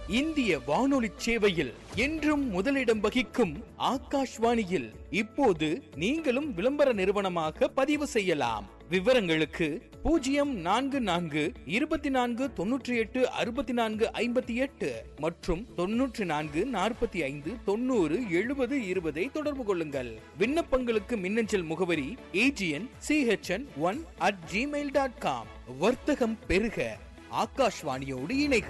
இந்திய வானொலி சேவையில் என்றும் முதலிடம் வகிக்கும் ஆகாஷ்வாணியில் இப்போது நீங்களும் விளம்பர நிறுவனமாக பதிவு செய்யலாம். விவரங்களுக்கு 044249686458 மற்றும் 9445907020 தொடர்பு கொள்ளுங்கள். விண்ணப்பங்களுக்கு மின்னஞ்சல் முகவரி agn.chn1@gmail.com. வர்த்தகம் பெருக, ஆகாஷ்வாணியோடு இணைக.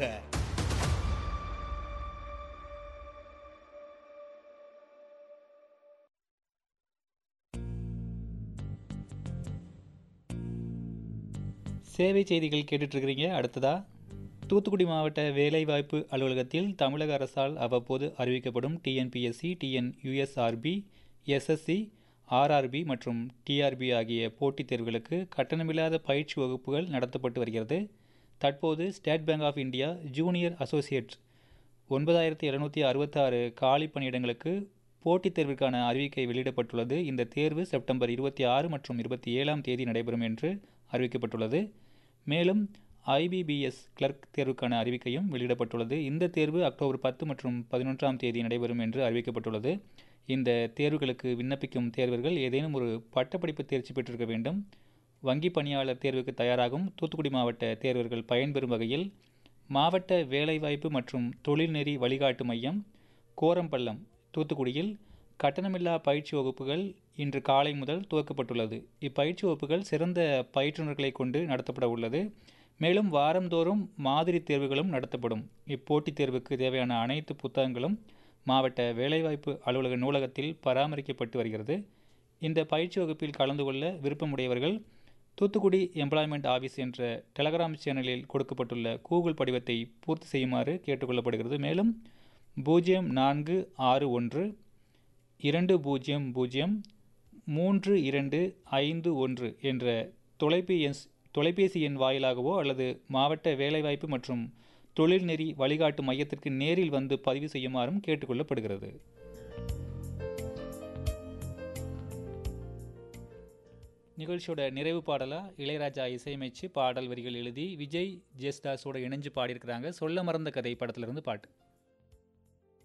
சேவை செய்திகள் கேட்டுட்ருக்கிறீங்க. அடுத்ததா, தூத்துக்குடி மாவட்ட வேலைவாய்ப்பு அலுவலகத்தில் தமிழக அரசால் அவ்வப்போது அறிவிக்கப்படும் டிஎன்பிஎஸ்சி, டிஎன்யூஎஸ்ஆர்பி, எஸ்எஸ்சி, ஆர்ஆர்பி மற்றும் டிஆர்பி ஆகிய போட்டித் தேர்வுகளுக்கு கட்டணமில்லாத பயிற்சி வகுப்புகள் நடத்தப்பட்டு வருகிறது. தற்போது state bank of India junior associate 9766 காலி பணியிடங்களுக்கு போட்டித் தேர்விற்கான அறிவிக்கை வெளியிடப்பட்டுள்ளது. இந்த தேர்வு செப்டம்பர் 26 மற்றும் 27ஆம் தேதி நடைபெறும் என்று அறிவிக்கப்பட்டுள்ளது. மேலும் ஐபிபிஎஸ் கிளர்க் தேர்வுக்கான அறிவிக்கையும் வெளியிடப்பட்டுள்ளது. இந்த தேர்வு அக்டோபர் 10 மற்றும் 11ஆம் தேதி நடைபெறும் என்று அறிவிக்கப்பட்டுள்ளது. இந்த தேர்வுகளுக்கு விண்ணப்பிக்கும் தேர்வர்கள் ஏதேனும் ஒரு பட்டப்படிப்பு தேர்ச்சி பெற்றிருக்க வேண்டும். வங்கி பணியாளர் தேர்வுக்கு தயாராகும் தூத்துக்குடி மாவட்ட தேர்வர்கள் பயன்பெறும் வகையில் மாவட்ட வேலைவாய்ப்பு மற்றும் தொழில்நெறி வழிகாட்டு மையம் கோரம்பள்ளம் தூத்துக்குடியில் கட்டணமில்லா பயிற்சி வகுப்புகள் இன்று காலை முதல் துவக்கப்பட்டுள்ளது. இப்பயிற்சி வகுப்புகள் சிறந்த பயிற்றுநர்களை கொண்டு நடத்தப்பட உள்ளது. மேலும் வாரந்தோறும் மாதிரி தேர்வுகளும் நடத்தப்படும். இப்போட்டித் தேர்வுக்கு தேவையான அனைத்து புத்தகங்களும் மாவட்ட வேலைவாய்ப்பு அலுவலக நூலகத்தில் பராமரிக்கப்பட்டு வருகிறது. இந்த பயிற்சி வகுப்பில் கலந்து கொள்ள விருப்பமுடையவர்கள் தூத்துக்குடி எம்ப்ளாய்மெண்ட் ஆஃபீஸ் என்ற டெலகிராம் சேனலில் கொடுக்கப்பட்டுள்ள கூகுள் படிவத்தை பூர்த்தி செய்யுமாறு கேட்டுக்கொள்ளப்படுகிறது. மேலும் 046120032551 என்ற தொலைபேசி எண் வாயிலாகவோ அல்லது மாவட்ட வேலைவாய்ப்பு மற்றும் தொழில்நெறி வழிகாட்டு மையத்திற்கு நேரில் வந்து பதிவு செய்யுமாறும் கேட்டுக்கொள்ளப்படுகிறது. நிகழ்ச்சியோட நிறைவு பாடலாக இளையராஜா இசையமைச்சு பாடல் வரிகள் எழுதி விஜய் ஜேசுதாஸோட இணைஞ்சு பாடியிருக்கிறாங்க. சொல்ல மறந்த கதை படத்திலிருந்து பாட்டு.